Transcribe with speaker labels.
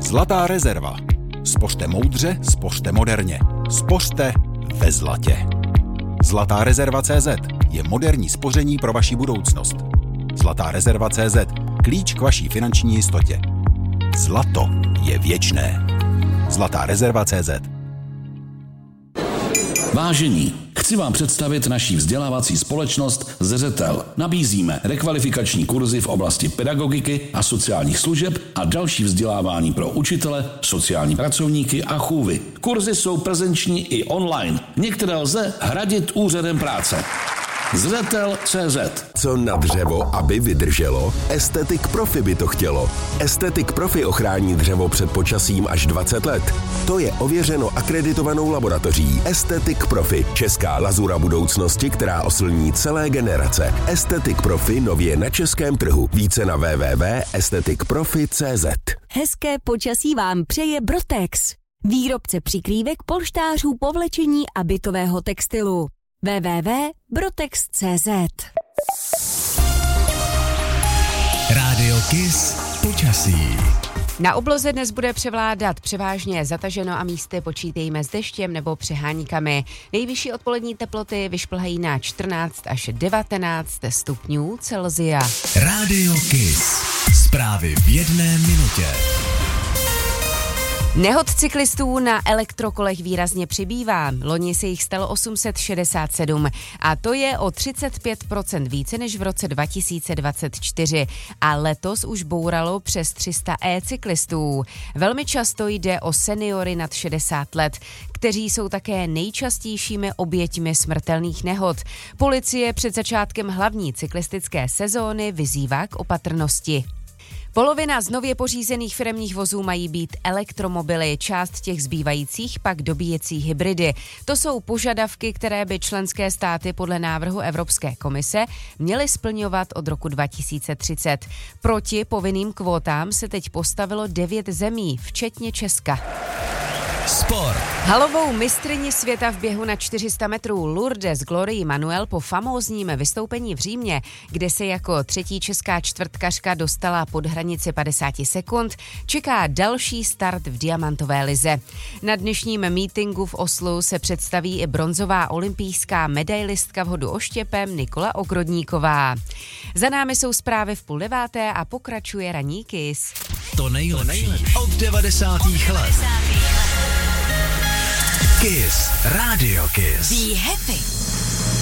Speaker 1: Zlatá rezerva. Spořte moudře, spořte moderně. Spořte ve zlatě. Zlatá rezerva.cz je moderní spoření pro vaši budoucnost. Zlatá rezerva.cz. Klíč k vaší finanční jistotě. Zlato je věčné. Zlatá rezerva.cz.
Speaker 2: Vážení, chci vám představit naší vzdělávací společnost Zřetel. Nabízíme rekvalifikační kurzy v oblasti pedagogiky a sociálních služeb a další vzdělávání pro učitele, sociální pracovníky a chůvy. Kurzy jsou prezenční i online. Některé lze hradit úřadem práce. Zřetel.cz.
Speaker 3: Co na dřevo, aby vydrželo? Estetik Profi by to chtělo. Estetik Profi ochrání dřevo před počasím až 20 let. To je ověřeno akreditovanou laboratoří. Estetik Profi, česká lazura budoucnosti, která oslní celé generace. Estetik Profi nově na českém trhu. Více na www.estetikprofi.cz.
Speaker 4: Hezké počasí vám přeje Brotex, výrobce přikrývek, polštářů, povlečení a bytového textilu. www.brotex.cz.
Speaker 5: Rádio Kiss počasí.
Speaker 6: Na obloze dnes bude převládat převážně zataženo a místy počítejme s deštěm nebo přeháníkami. Nejvyšší odpolední teploty vyšplhají na 14 až 19 stupňů Celsia.
Speaker 5: Rádio Kiss. Zprávy v 1 minutě.
Speaker 6: Nehod cyklistů na elektrokolech výrazně přibývá. Loni se jich stalo 867 a to je o 35% více než v roce 2024. A letos už bouralo přes 300 e-cyklistů. Velmi často jde o seniory nad 60 let, kteří jsou také nejčastějšími oběťmi smrtelných nehod. Policie před začátkem hlavní cyklistické sezóny vyzývá k opatrnosti. Polovina z nově pořízených firemních vozů mají být elektromobily, část těch zbývajících pak dobíjecí hybridy. To jsou požadavky, které by členské státy podle návrhu Evropské komise měly splňovat od roku 2030. Proti povinným kvótám se teď postavilo 9 zemí, včetně Česka.
Speaker 5: Sport.
Speaker 6: Halovou mistryni světa v běhu na 400 metrů Lourdes Glorii Manuel po famózním vystoupení v Římě, kde se jako třetí česká čtvrtkařka dostala pod hranici 50 sekund, čeká další start v diamantové lize. Na dnešním mítinku v Oslu se představí i bronzová olympijská medailistka v hodu oštěpem Nikola Ogrodníková. Za námi jsou zprávy v 8:30 a pokračuje ranní Kiss.
Speaker 5: To nejlepší od 90. let. Kiss, Radio Kiss.
Speaker 4: Be happy.